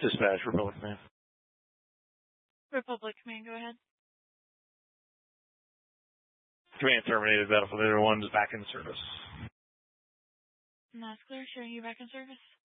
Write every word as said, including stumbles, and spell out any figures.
Dispatch, Republic Command. Republic Command, go ahead. Command terminated. Battlefield Leader one is back in service. That's clear. Showing you back in service.